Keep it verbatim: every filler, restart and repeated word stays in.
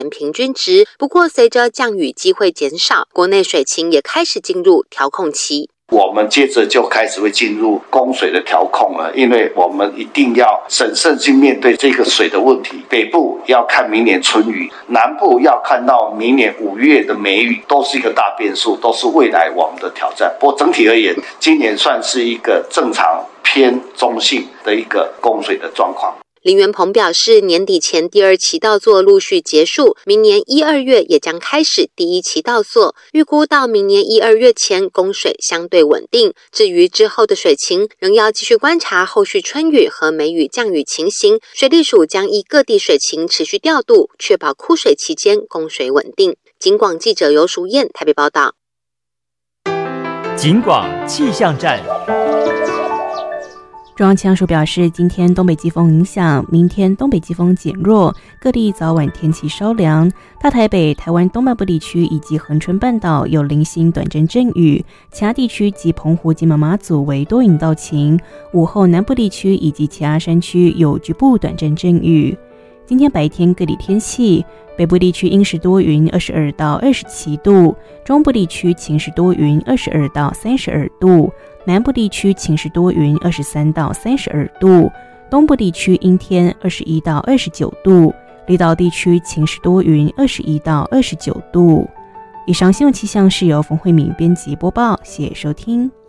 平均值。不过随着降雨机会减少，国内水情也开始进入调控期。 我们接着就开始会进入供水的调控了，因为我们一定要审慎去面对这个水的问题。北部要看明年春雨，南部要看到明年五月的梅雨，都是一个大变数，都是未来我们的挑战。不过整体而言，今年算是一个正常偏中性的一个供水的状况。 林元鹏表示，年底前第二期稻作陆续结束，明年一二月也将开始第一期稻作，预估到明年一二月前供水相对稳定。至于之后的水情，仍要继续观察后续春雨和梅雨降雨情形，水利署将依各地水情持续调度，确保枯水期间供水稳定。警广记者游淑燕台北报道。 警广气象站。 中央气象署表示，今天东北季风影响，明天东北季风减弱，各地早晚天气稍凉。大台北、台湾东半部地区以及恒春半岛有零星短阵阵雨，其他地区及澎湖、金门、马祖为多云到晴。午后南部地区以及其他山区有局部短阵阵雨。今天白天各地天气，北部地区阴时多云，二十二到二十七度；中部地区晴时多云，二十二到三十二度；南部地区晴时多云，二十三到三十二度；东部地区阴天，二十一到二十九度；离岛地区晴时多云，二十一到二十九度。以上新闻气象是由冯慧敏编辑播报，谢谢收听。